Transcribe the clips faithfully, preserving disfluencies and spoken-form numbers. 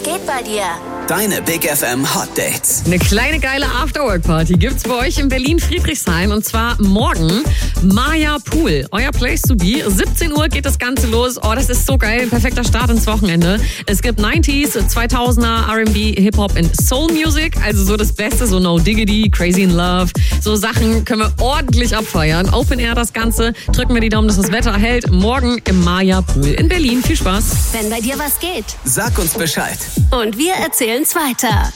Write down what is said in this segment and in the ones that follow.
Was geht bei dir? Deine Big F M Hot Dates. Eine kleine geile Afterwork-Party gibt's bei euch in Berlin-Friedrichshain und zwar morgen. Maya Pool, euer Place to be. siebzehn Uhr geht das Ganze los. Oh, das ist so geil. Perfekter Start ins Wochenende. Es gibt neunziger, zweitausender R and B, Hip-Hop und Soul Music. Also so das Beste, so No Diggity, Crazy in Love. So Sachen können wir ordentlich abfeiern. Open Air das Ganze. Drücken wir die Daumen, dass das Wetter hält. Morgen im Maya Pool in Berlin. Viel Spaß. Wenn bei dir was geht. Sag uns Bescheid. Und wir erzählen's weiter.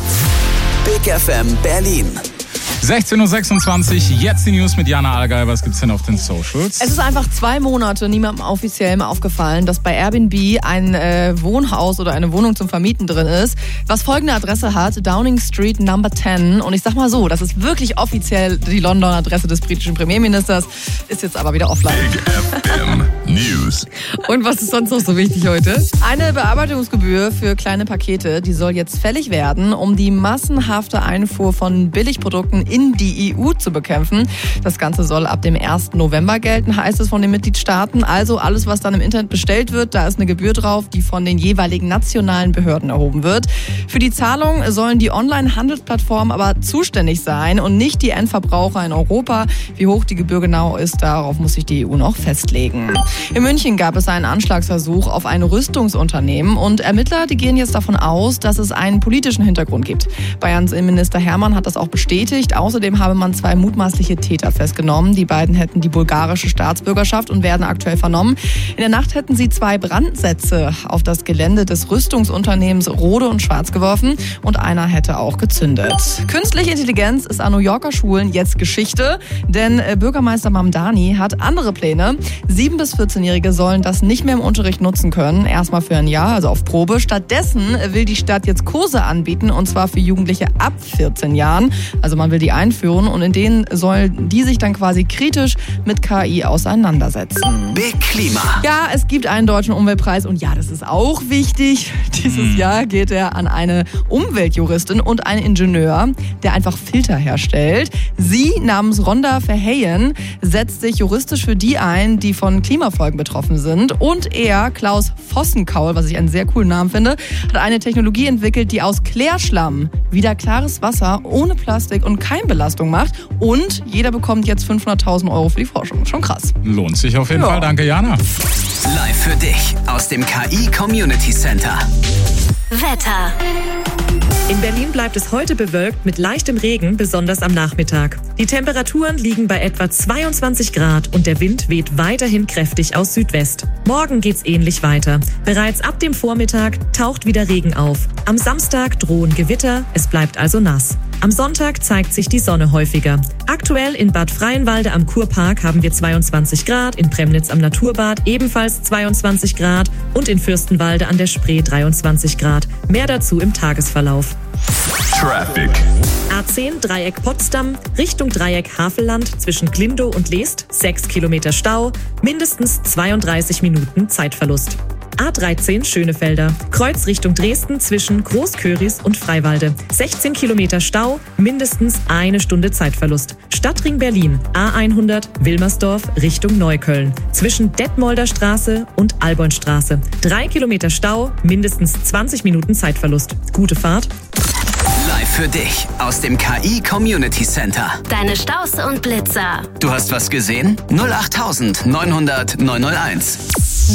Big F M Berlin. sechzehn Uhr sechsundzwanzig, jetzt die News mit Jana Allgeier. Was gibt's denn auf den Socials? Es ist einfach zwei Monate niemandem offiziell mal aufgefallen, dass bei Airbnb ein äh, Wohnhaus oder eine Wohnung zum Vermieten drin ist, was folgende Adresse hat, Downing Street Number zehn. Und ich sag mal so, das ist wirklich offiziell die Londoner Adresse des britischen Premierministers, ist jetzt aber wieder offline. Big F M News. Und was ist sonst noch so wichtig heute? Eine Bearbeitungsgebühr für kleine Pakete, die soll jetzt fällig werden, um die massenhafte Einfuhr von Billigprodukten in die E U zu bekämpfen. Das Ganze soll ab dem ersten November gelten, heißt es von den Mitgliedstaaten. Also alles, was dann im Internet bestellt wird, da ist eine Gebühr drauf, die von den jeweiligen nationalen Behörden erhoben wird. Für die Zahlung sollen die Online-Handelsplattformen aber zuständig sein und nicht die Endverbraucher in Europa. Wie hoch die Gebühr genau ist, darauf muss sich die E U noch festlegen. In München gab es einen Anschlagsversuch auf ein Rüstungsunternehmen und Ermittler, die gehen jetzt davon aus, dass es einen politischen Hintergrund gibt. Bayerns Innenminister Hermann hat das auch bestätigt. Außerdem habe man zwei mutmaßliche Täter festgenommen. Die beiden hätten die bulgarische Staatsbürgerschaft und werden aktuell vernommen. In der Nacht hätten sie zwei Brandsätze auf das Gelände des Rüstungsunternehmens Rode und Schwarz geworfen und einer hätte auch gezündet. Künstliche Intelligenz ist an New Yorker Schulen jetzt Geschichte, denn Bürgermeister Mamdani hat andere Pläne. sieben bis vierzehnjährige sollen das nicht mehr im Unterricht nutzen können, erstmal für ein Jahr, also auf Probe. Stattdessen will die Stadt jetzt Kurse anbieten und zwar für Jugendliche ab vierzehn Jahren. Also man will die einführen und in denen sollen die sich dann quasi kritisch mit K I auseinandersetzen. Big Klima. Ja, es gibt einen deutschen Umweltpreis und ja, das ist auch wichtig. Dieses Jahr geht er an eine Umweltjuristin und einen Ingenieur, der einfach Filter herstellt. Sie namens Rhonda Verheyen setzt sich juristisch für die ein, die von Klimafolgen betroffen sind. Und er, Klaus Vossenkaul, was ich einen sehr coolen Namen finde, hat eine Technologie entwickelt, die aus Klärschlamm wieder klares Wasser ohne Plastik und Keimbelastung macht. Und jeder bekommt jetzt fünfhunderttausend Euro für die Forschung. Schon krass. Lohnt sich auf jeden Ja. Fall. Danke, Jana. Live für dich aus dem K I Community Center. Wetter. In Berlin bleibt es heute bewölkt mit leichtem Regen, besonders am Nachmittag. Die Temperaturen liegen bei etwa zweiundzwanzig Grad und der Wind weht weiterhin kräftig aus Südwest. Morgen geht's ähnlich weiter. Bereits ab dem Vormittag taucht wieder Regen auf. Am Samstag drohen Gewitter, es bleibt also nass. Am Sonntag zeigt sich die Sonne häufiger. Aktuell in Bad Freienwalde am Kurpark haben wir zweiundzwanzig Grad, in Premnitz am Naturbad ebenfalls zweiundzwanzig Grad und in Fürstenwalde an der Spree dreiundzwanzig Grad. Mehr dazu im Tagesverlauf. Traffic. A zehn Dreieck Potsdam, Richtung Dreieck Havelland zwischen Glindow und Leest, sechs Kilometer Stau, mindestens zweiunddreißig Minuten Zeitverlust. A dreizehn Schönefelder, Kreuz Richtung Dresden zwischen Großköris und Freiwalde. sechzehn Kilometer Stau, mindestens eine Stunde Zeitverlust. Stadtring Berlin, A hundert Wilmersdorf Richtung Neukölln. Zwischen Detmolder Straße und Albornstraße. drei Kilometer Stau, mindestens zwanzig Minuten Zeitverlust. Gute Fahrt. Live für dich aus dem K I Community Center. Deine Staus und Blitzer. Du hast was gesehen? null acht neunhundert neunhunderт neunhunderteins.